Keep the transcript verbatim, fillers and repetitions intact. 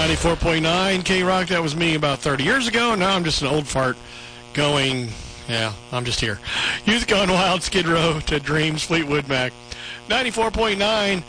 ninety-four point nine K-Rock, that was me about thirty years ago. Now I'm just an old fart going, yeah, I'm just here. Youth Gone Wild, Skid Row to Dreams, Fleetwood Mac. ninety-four point nine